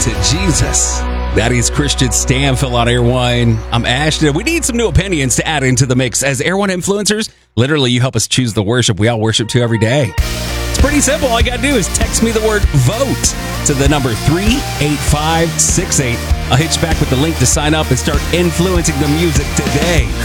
to Jesus. That is Christian Stanfill on Air One. I'm Ashton. We need some new opinions to add into the mix. As Air One influencers, literally you help us choose the worship we all worship to every day. It's pretty simple. All you got to do is text me the word VOTE to the number 38568. I'll hit you back with the link to sign up and start influencing the music today.